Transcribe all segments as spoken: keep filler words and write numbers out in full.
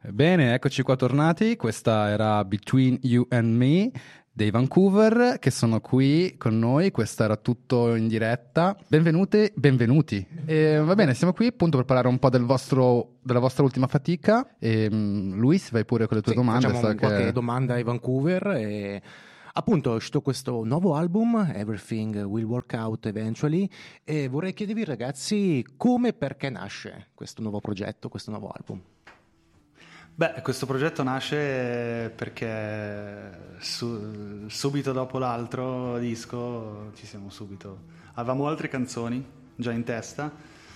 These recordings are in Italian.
Bene, eccoci qua tornati. Questa era Between You and Me dei Vancouver, che sono qui con noi. Questo era tutto in diretta. Benvenuti, benvenuti. E, va bene, siamo qui appunto per parlare un po' del vostro, della vostra ultima fatica. E, um, Luis, vai pure con le tue sì, domande. Facciamo so qualche che... domanda ai Vancouver. E... Appunto è uscito questo nuovo album, Everything Will Work Out Eventually, e vorrei chiedervi ragazzi come e perché nasce questo nuovo progetto, questo nuovo album. Beh, questo progetto nasce perché su, subito dopo l'altro disco ci siamo subito... Avevamo altre canzoni già in testa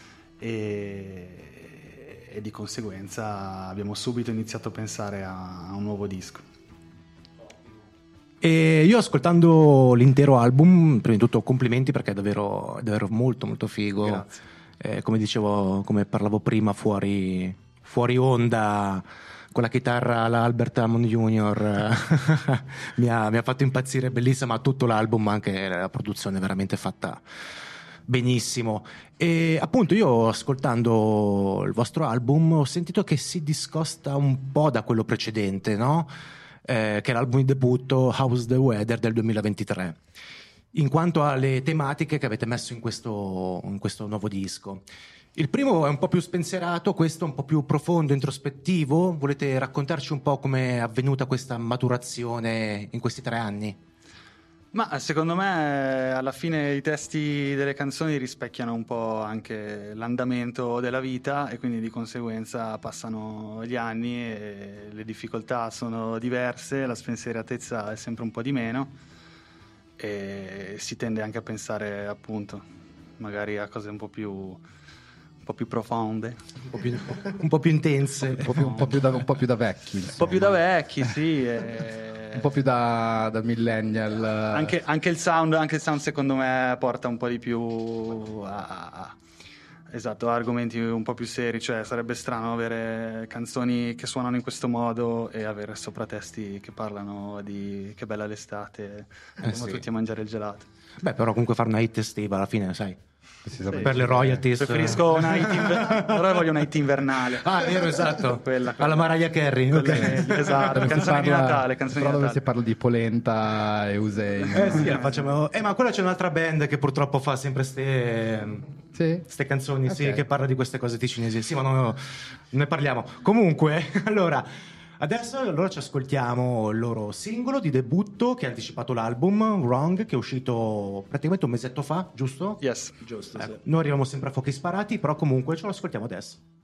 e, e di conseguenza abbiamo subito iniziato a pensare a, a un nuovo disco. E io ascoltando l'intero album, prima di tutto complimenti perché è davvero, è davvero molto molto figo. Grazie. Eh, come dicevo, come parlavo prima fuori, fuori onda, con la chitarra alla Albert Hammond junior mi, ha, mi ha fatto impazzire, bellissima tutto l'album, ma anche la produzione veramente fatta benissimo. E appunto io ascoltando il vostro album ho sentito che si discosta un po' da quello precedente, no? Eh, che è l'album di debutto How's the Weather del duemilaventitré, in quanto alle tematiche che avete messo in questo, in questo nuovo disco. Il primo è un po' più spensierato, questo è un po' più profondo, introspettivo. Volete raccontarci un po' come è avvenuta questa maturazione in questi tre anni? Ma secondo me alla fine i testi delle canzoni rispecchiano un po' anche l'andamento della vita e quindi di conseguenza passano gli anni e le difficoltà sono diverse, la spensieratezza è sempre un po' di meno e si tende anche a pensare appunto magari a cose un po' più, un po' più profonde, un po' più, un po' più intense, un po' più, un po' più da, un po' più da vecchi. Un po' più da vecchi, sì. E... un po' più da, da millennial. Anche, anche il sound, anche il sound secondo me porta un po' di più a, a, esatto, a argomenti un po' più seri, cioè sarebbe strano avere canzoni che suonano in questo modo e avere sopra testi che parlano di che bella l'estate, andiamo sì. tutti a mangiare il gelato. Beh, però comunque fare una hit estiva alla fine, sai. Sì, per le royalties preferisco una hit inver- però voglio una hit invernale. Ah, vero, esatto. quella, quella. Alla Mariah Carey, okay. Esatto, canzoni di Natale, canzoni però di dove Natale. si parla di polenta e Usain. Eh sì, la facciamo. Eh, ma quella c'è un'altra band che purtroppo fa sempre ste sì? ste canzoni, okay. Sì, che parla di queste cose ticinesi. Sì, ma no, ne parliamo. Comunque, allora adesso allora ci ascoltiamo il loro singolo di debutto che ha anticipato l'album Wrong, che è uscito praticamente un mesetto fa, giusto? Yes, giusto. Eh, sì. Noi arriviamo sempre a fuochi sparati, però comunque ce lo ascoltiamo adesso.